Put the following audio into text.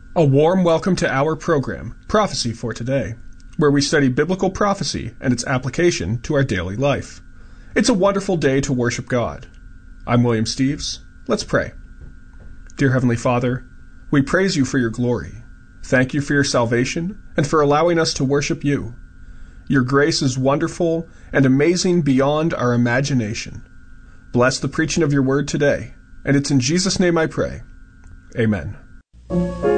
A warm welcome to our program, Prophecy for Today, where we study biblical prophecy and its application to our daily life. It's a wonderful day to worship God. I'm William Steves. Let's pray. Dear Heavenly Father, we praise you for your glory. Thank you for your salvation and for allowing us to worship you. Your grace is wonderful and amazing beyond our imagination. Bless the preaching of your word today, and it's in Jesus' name I pray. Amen.